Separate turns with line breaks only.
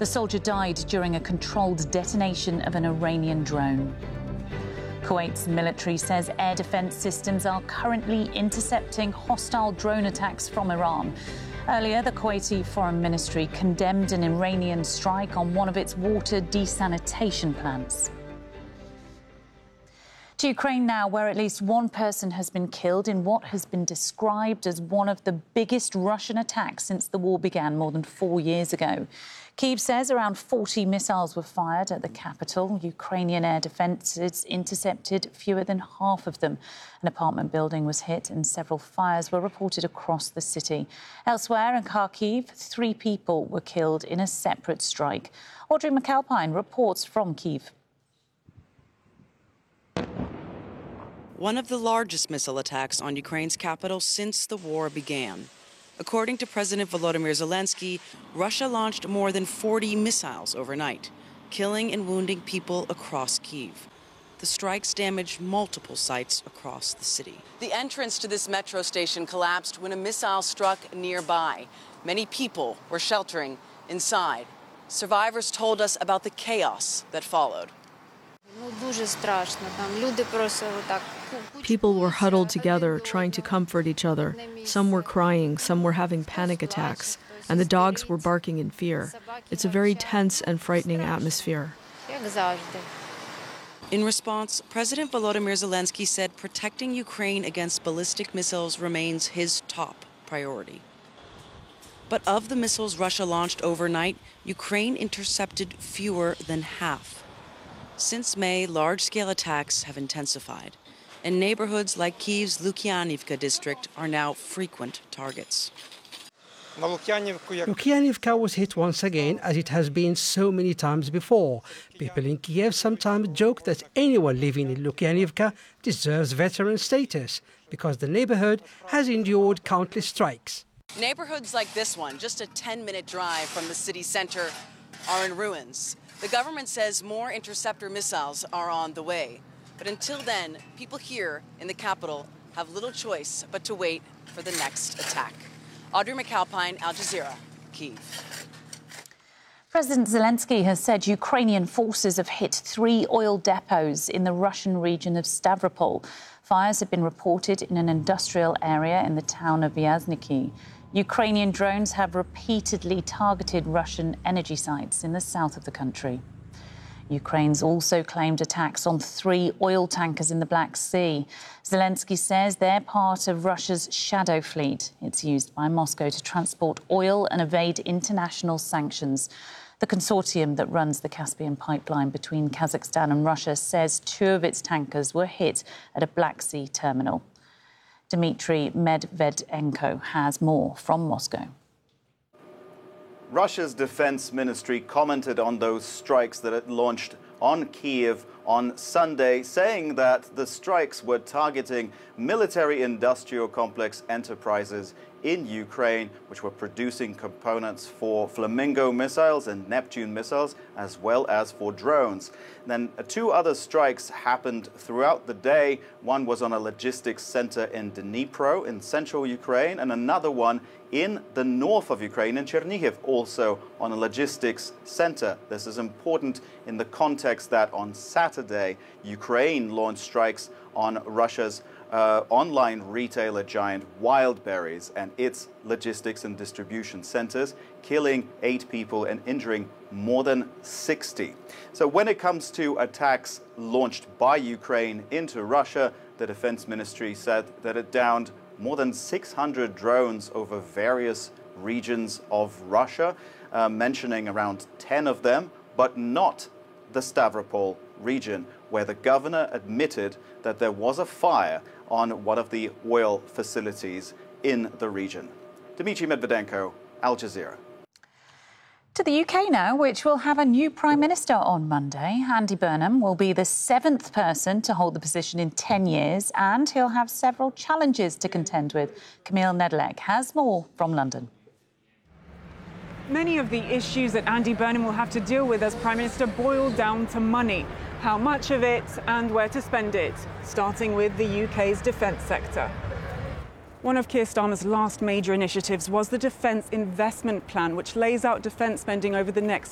The soldier died during a controlled detonation of an Iranian drone. Kuwait's military says air defense systems are currently intercepting hostile drone attacks from Iran. Earlier, the Kuwaiti Foreign Ministry condemned an Iranian strike on one of its water desanitation plants. To Ukraine now, where at least one person has been killed in what has been described as one of the biggest Russian attacks since the war began more than 4 years ago. Kyiv says around 40 missiles were fired at the capital. Ukrainian air defences intercepted fewer than half of them. An apartment building was hit and several fires were reported across the city. Elsewhere in Kharkiv, 3 people were killed in a separate strike. Audrey McAlpine reports from Kyiv.
One of the largest missile attacks on Ukraine's capital since the war began. According to President Volodymyr Zelensky, Russia launched more than 40 missiles overnight, killing and wounding people across Kyiv. The strikes damaged multiple sites across the city. The entrance to this metro station collapsed when a missile struck nearby. Many people were sheltering inside. Survivors told us about the chaos that followed.
People were huddled together, trying to comfort each other. Some were crying, some were having panic attacks, and the dogs were barking in fear. It's a very tense and frightening atmosphere.
In response, President Volodymyr Zelensky said protecting Ukraine against ballistic missiles remains his top priority. But of the missiles Russia launched overnight, Ukraine intercepted fewer than half. Since May, large-scale attacks have intensified, and neighborhoods like Kyiv's Lukyanivka district are now frequent targets.
Lukyanivka was hit once again, as it has been so many times before. People in Kiev sometimes joke that anyone living in Lukyanivka deserves veteran status, because the neighborhood has endured countless strikes.
Neighborhoods like this one, just a 10-minute drive from the city center, are in ruins. The government says more interceptor missiles are on the way. But until then, people here in the capital have little choice but to wait for the next attack. Audrey McAlpine, Al Jazeera, Kyiv.
President Zelensky has said Ukrainian forces have hit 3 oil depots in the Russian region of Stavropol. Fires have been reported in an industrial area in the town of Vyazniki. Ukrainian drones have repeatedly targeted Russian energy sites in the south of the country. Ukraine's also claimed attacks on 3 oil tankers in the Black Sea. Zelensky says they're part of Russia's shadow fleet. It's used by Moscow to transport oil and evade international sanctions. The consortium that runs the Caspian pipeline between Kazakhstan and Russia says 2 of its tankers were hit at a Black Sea terminal. Dmitry Medvedenko has more from Moscow.
Russia's defense ministry commented on those strikes that it launched on Kyiv on Sunday, saying that the strikes were targeting military-industrial complex enterprises in Ukraine, which were producing components for Flamingo missiles and Neptune missiles, as well as for drones. Then 2 other strikes happened throughout the day. One was on a logistics center in Dnipro in central Ukraine, and another one in the north of Ukraine, in Chernihiv, also on a logistics center. This is important in the context that on Saturday, Ukraine launched strikes on Russia's online retailer giant Wildberries and its logistics and distribution centers, killing 8 people and injuring more than 60. So when it comes to attacks launched by Ukraine into Russia, the defense ministry said that it downed more than 600 drones over various regions of Russia, mentioning around 10 of them, but not the Stavropol region, where the governor admitted that there was a fire on one of the oil facilities in the region. Dmitry Medvedenko, Al Jazeera.
To the UK now, which will have a new Prime Minister on Monday. Andy Burnham will be the 7th person to hold the position in 10 years, and he'll have several challenges to contend with. Camille Nedelec has more from London.
Many of the issues that Andy Burnham will have to deal with as Prime Minister boil down to money. How much of it and where to spend it, starting with the UK's defence sector. One of Keir Starmer's last major initiatives was the Defence Investment Plan, which lays out defence spending over the next